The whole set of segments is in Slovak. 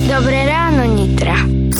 Dobré ráno, Nitra.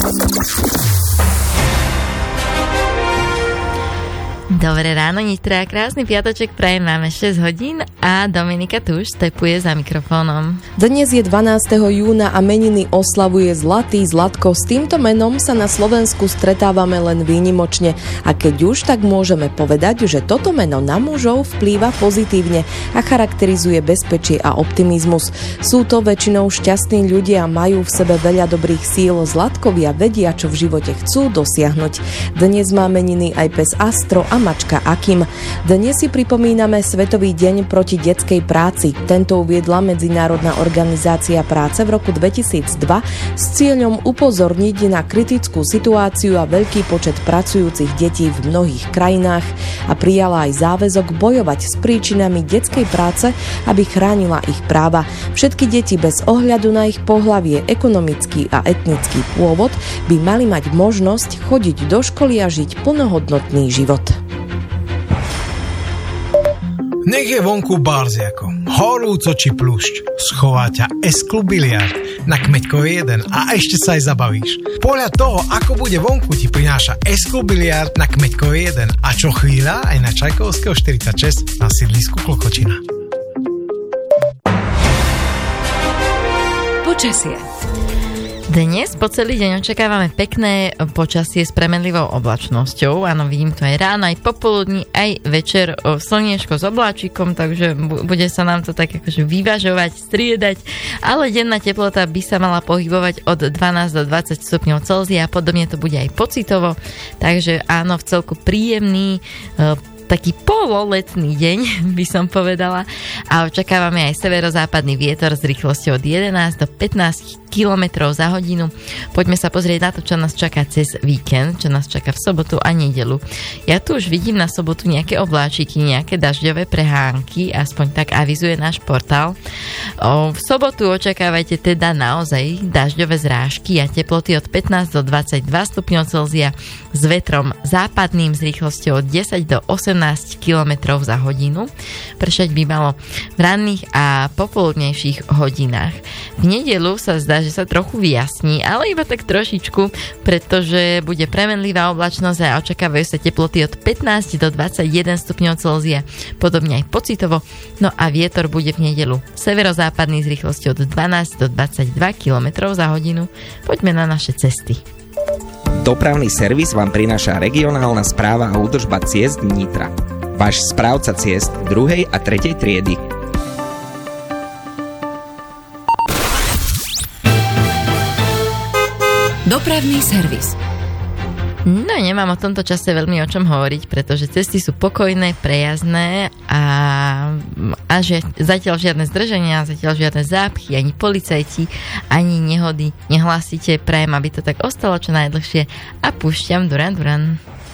Dobré ráno, Nitra. Krásny piatoček prajem, máme 6 hodín a Dominika tu už stepuje za mikrofónom. Dnes je 12. júna a meniny oslavuje Zlatý Zlatko. S týmto menom sa na Slovensku stretávame len výnimočne a keď už, tak môžeme povedať, že toto meno na mužov vplýva pozitívne a charakterizuje bezpečie a optimizmus. Sú to väčšinou šťastní ľudia a majú v sebe veľa dobrých síl. Zlatkovia vedia, čo v živote chcú dosiahnuť. Dnes má meniny aj pes Astro a mačka Akim. Dnes si pripomíname Svetový deň proti detskej práci. Tento uviedla Medzinárodná organizácia práce v roku 2002 s cieľom upozorniť na kritickú situáciu a veľký počet pracujúcich detí v mnohých krajinách a prijala aj záväzok bojovať s príčinami detskej práce, aby chránila ich práva. Všetky deti bez ohľadu na ich pohlavie, ekonomický a etnický pôvod by mali mať možnosť chodiť do školy a žiť plnohodnotný život. Nech je vonku barziako, horúco či plušť, schová ťa S-Klub biliard na Kmeďkovej 1 a ešte sa aj zabavíš. Podľa toho, ako bude vonku, ti prináša S-Klub biliard na Kmeďkovej 1 a čo chvíľa aj na Čajkovského 46 na sídlisku Klokočina. Počasie. Dnes po celý deň očakávame pekné počasie s premenlivou oblačnosťou. Áno, vidím to aj ráno, aj popoludní, aj večer slniečko s obláčikom, takže bude sa nám to tak akože vyvažovať, striedať, ale denná teplota by sa mala pohybovať od 12 do 20 stupňov Celzia a podobne to bude aj pocitovo, takže áno, v celku príjemný taký pololetný deň, by som povedala. A očakávame aj severozápadný vietor s rýchlosťou od 11 do 15 km za hodinu. Poďme sa pozrieť na to, čo nás čaká cez víkend, čo nás čaká v sobotu a nedeľu. Ja tu už vidím na sobotu nejaké obláčiky, nejaké dažďové prehánky, aspoň tak avizuje náš portál. V sobotu očakávajte teda naozaj dažďové zrážky a teploty od 15 do 22 stupňov Celzia s vetrom západným s rýchlosťou od 10 do 18 km za hodinu. Pršať by malo v ranných a popoludnejších hodinách. V nedeľu sa zdá, že sa trochu vyjasní, ale iba tak trošičku, pretože bude premenlivá oblačnosť a očakávajú sa teploty od 15 do 21 stupňov Celzia, podobne aj pocitovo. No a vietor bude v nedeľu severozápadný s rýchlosťou od 12 do 22 km za hodinu. Poďme na naše cesty. Dopravný servis vám prináša regionálna správa a údržba ciest Nitra. Váš správca ciest 2. a 3. triedy. Dopravný servis. No, nemám o tomto čase veľmi o čom hovoriť, pretože cesty sú pokojné, prejazdné a že zatiaľ žiadne zdrženia, zatiaľ žiadne zápchy, ani policajti, ani nehody nehlásite. Prajem, aby to tak ostalo čo najdlhšie a púšťam Duran Duran.